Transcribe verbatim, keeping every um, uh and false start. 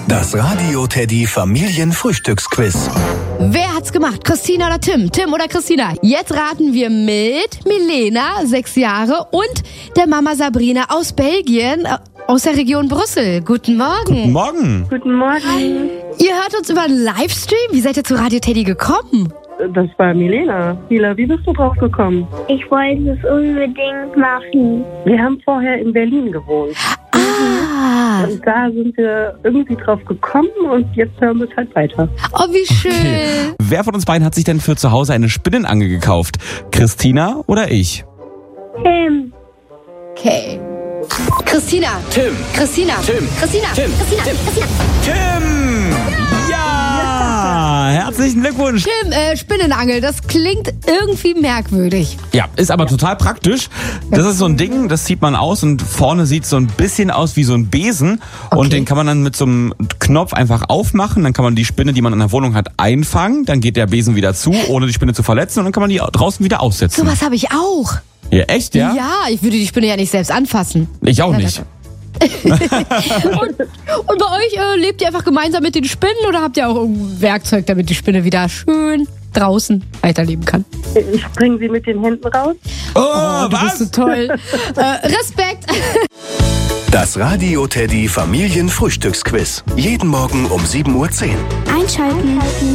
Das Radio Teddy Familienfrühstücksquiz. Wer hat's gemacht? Christina oder Tim? Tim oder Christina? Jetzt raten wir mit Milena, sechs Jahre, und der Mama Sabrina aus Belgien, äh, aus der Region Brüssel. Guten Morgen. Guten Morgen. Guten Morgen. Ihr hört uns über einen Livestream. Wie seid ihr zu Radio Teddy gekommen? Das war Milena. Mila, wie bist du drauf gekommen? Ich wollte es unbedingt machen. Wir haben vorher in Berlin gewohnt. Ah, Und da sind wir irgendwie drauf gekommen und jetzt hören wir es halt weiter. oh wie schön. Wer von uns beiden hat sich denn für zu Hause eine Spinnenangel gekauft? Christina oder ich? Tim. Okay. Christina. Tim. Christina. Tim. Christina. Tim. Christina. Christina. Tim! Ja! Herzlichen Glückwunsch! Tim, äh, Spinnenangel, das klingt irgendwie merkwürdig. Ja, ist aber total praktisch. Das ist so ein Ding, das zieht man aus und vorne sieht so ein bisschen aus wie so ein Besen. Okay. Und den kann man dann mit so einem Knopf einfach aufmachen. Dann kann man die Spinne, die man in der Wohnung hat, einfangen. Dann geht der Besen wieder zu, ohne die Spinne zu verletzen. Und dann kann man die draußen wieder aussetzen. Sowas habe ich auch. Ja, echt, ja? Ja, ich würde die Spinne ja nicht selbst anfassen. Ich auch nicht. Und, und bei euch äh, lebt ihr einfach gemeinsam mit den Spinnen oder habt ihr auch ein Werkzeug, damit die Spinne wieder schön draußen weiterleben kann? Ich bringe sie mit den Händen raus. Oh, Oh, du bist so was? toll. äh, Respekt. Das Radio Teddy Familienfrühstücksquiz. Jeden Morgen um sieben Uhr zehn. Einschalten.